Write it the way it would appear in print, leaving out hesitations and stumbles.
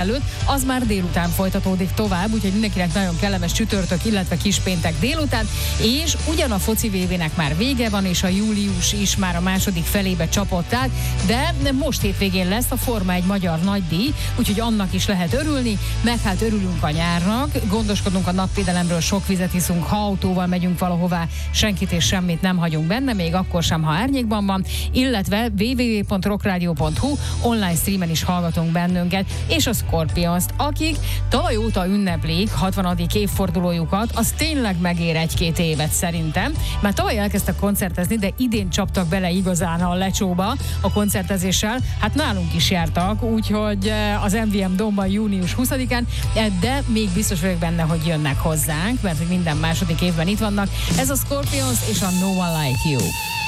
előtt, az már délután folytatódik tovább, úgyhogy mindenkinek nagyon kellemes csütörtök, illetve kispéntek délután, és ugyan a foci VB-nek már vége van, és a július is már a második felébe csapott át, de most hétvégén lesz a Forma 1 magyar nagydíj, úgyhogy annak is lehet örülni, meg hát örülünk a nyárnak, gondoskodunk a napvédelemről, sok vizet iszunk, ha autóval megyünk valahová, senkit és semmit nem hagyunk benne, még akkor sem, ha árnyékban van, illetve www.rockradio.hu online streamen is hallgatunk bennünket, és a Scorpions-t, akik tavaly óta ünneplik 60. évfordulójukat, az tényleg megér egy-két évet szerintem. Már tavaly elkezdtek koncertezni, de idén csaptak bele igazán a lecsóba a koncertezéssel. Hát nálunk is jártak, úgyhogy az MVM Domban június 20-án, de még biztos vagyok benne, hogy jönnek hozzánk, mert hogy minden második évben itt vannak. Ez a Scorpions és a No One Like You.